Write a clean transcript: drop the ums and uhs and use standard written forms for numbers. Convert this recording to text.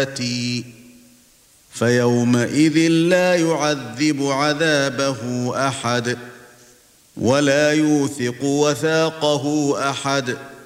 فيومئذ لا يعذب عذابه أحد ولا يوثق وثاقه أحد